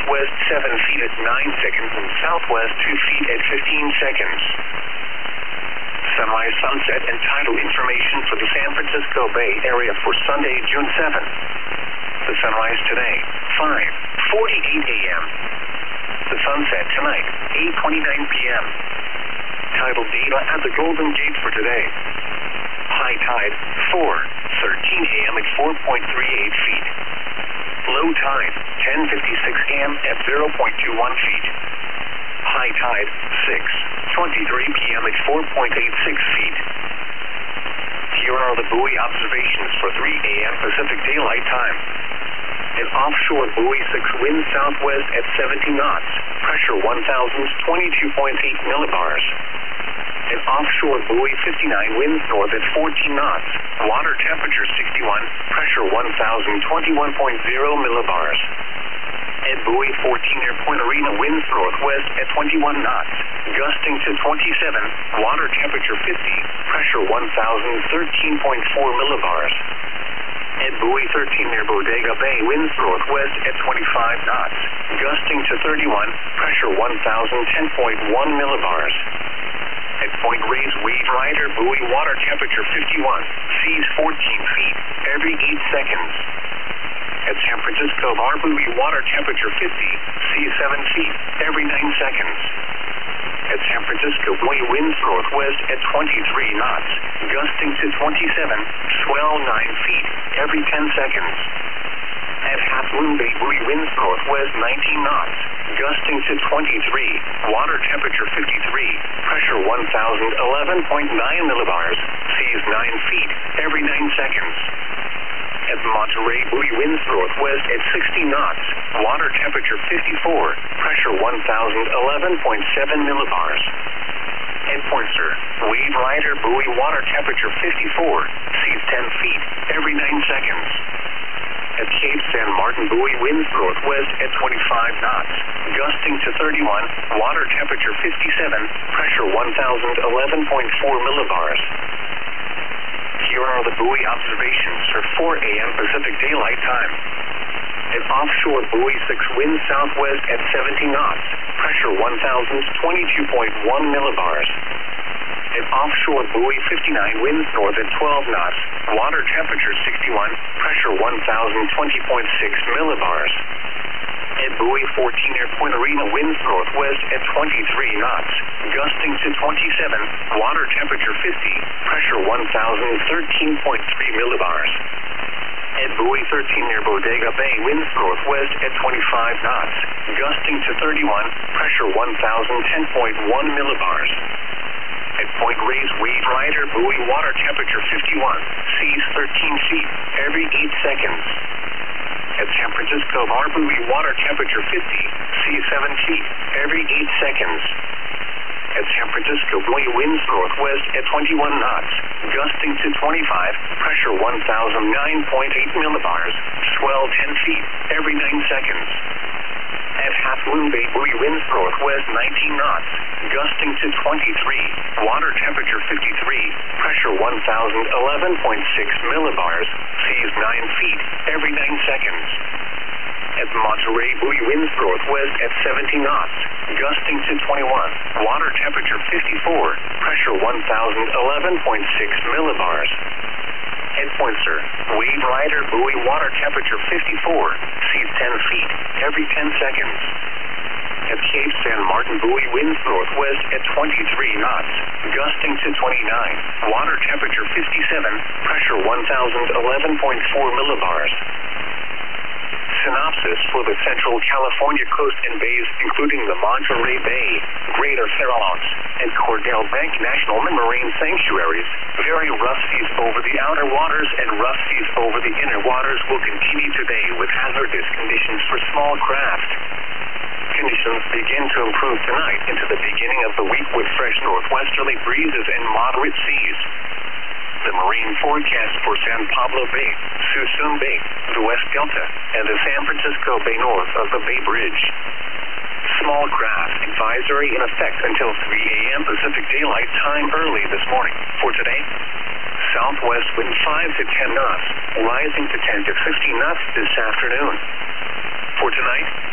northwest 7 feet at 9 seconds and southwest 2 feet at 15 seconds. Sunrise, sunset, and tidal information for the San Francisco Bay Area for Sunday, June 7th. The sunrise today, 5:48 a.m. The sunset tonight, 8:29 p.m. Tidal data at the Golden Gate for today. High tide, 4:13 a.m. at 4.38 feet. Low tide, 10:56 a.m. at 0.21 feet. High tide, 6:23 p.m. at 4.86 feet. Here are the buoy observations for 3 a.m. Pacific Daylight Time. An offshore buoy 6 wind southwest at 70 knots, pressure 1,022.8 millibars. An offshore buoy 59 winds north at 14 knots, water temperature 61, pressure 1,021.0 millibars. At buoy 14 near Point Arena winds northwest at 21 knots, gusting to 27, water temperature 50, pressure 1,013.4 millibars. At buoy 13 near Bodega Bay winds northwest at 25 knots, gusting to 31, pressure 1,010.1 millibars. At Point Reyes Wave Rider buoy water temperature 51, seas 14 feet every 8 seconds. At San Francisco Bar buoy water temperature 50, seas 7 feet every 9 seconds. At San Francisco buoy winds northwest at 23 knots, gusting to 27, swell 9 feet every 10 seconds. At Half Moon Bay buoy winds northwest 19 knots, gusting to 23, water temperature 53, pressure 1,011.9 millibars, seas 9 feet every 9 seconds. At Monterey buoy winds northwest at 60 knots, water temperature 54, pressure 1,011.7 millibars. At Poinsett Wave Rider buoy water temperature 54, seas 10 feet every 9 seconds. At Cape San Martin buoy winds northwest at 25 knots, gusting to 31, water temperature 57, pressure 1,011.4 millibars. Here are the buoy observations for 4 a.m. Pacific Daylight Time. An offshore buoy 6 winds southwest at 70 knots, pressure 1,022.1 millibars. An offshore buoy 59 winds north at 12 knots, water temperature 61, pressure 1,020.6 millibars. At buoy 14 near Point Arena winds northwest at 23 knots, gusting to 27, water temperature 50, pressure 1,013.3 millibars. At buoy 13 near Bodega Bay winds northwest at 25 knots, gusting to 31, pressure 1,010.1 millibars. At Point Reyes Wave Rider buoy water temperature 51, seas 13 feet every 8 seconds. At San Francisco Bar buoy water temperature 50, seas 7 feet every 8 seconds. At San Francisco buoy winds northwest at 21 knots, gusting to 25, pressure 1,009.8 millibars, swell 10 feet every 9 seconds. At Half Moon Bay buoy winds northwest 19 knots, gusting to 23, water temperature 53, pressure 1,011.6 millibars, seas 9 feet every 9 seconds. At Monterey buoy winds northwest at 70 knots, gusting to 21, water temperature 54, pressure 1,011.6 millibars. At Poinsett Wave Rider buoy water temperature 54, seas 10 feet every 10 seconds. At Cape San Martin buoy winds northwest at 23 knots, gusting to 29, water temperature 57, pressure 1,011.4 millibars. Synopsis for the Central California coast and bays, including the Monterey Bay, Greater Farallones, and Cordell Bank National Marine Sanctuaries. Very rough seas over the outer waters and rough seas over the inner waters will continue today with hazardous conditions for small craft. Conditions begin to improve tonight into the beginning of the week with fresh northwesterly breezes and moderate seas. The marine forecast for San Pablo Bay, Suisun Bay, the West Delta, and the San Francisco Bay north of the Bay Bridge. Small craft advisory in effect until 3 a.m. Pacific Daylight Time early this morning. For today, southwest wind 5 to 10 knots, rising to 10 to 15 knots this afternoon. For tonight,